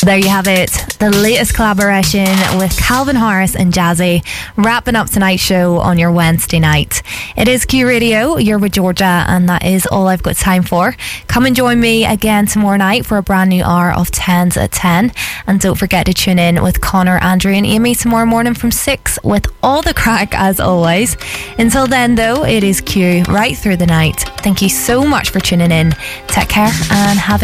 There you have it, the latest collaboration with Calvin Harris and Jazzy, wrapping up tonight's show on your Wednesday night. It is Q Radio, you're with Georgia, and that is all I've got time for. Come and join me again tomorrow night for a brand new hour of 10s at 10, and don't forget to tune in with Connor, Andrew and Amy tomorrow morning from 6 with all the crack as always. Until then though, it is Q right through the night. Thank you so much for tuning in. Take care and have a